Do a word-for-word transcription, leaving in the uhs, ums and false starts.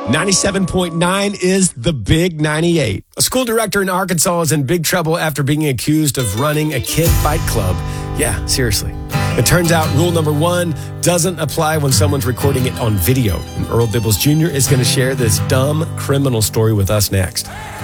ninety-seven point nine is the Big ninety-eight. A school director in Arkansas is in big trouble after being accused of running a kid fight club. Yeah, seriously. It turns out rule number one doesn't apply when someone's recording it on video. And Earl Dibbles Junior is going to share this dumb criminal story with us next.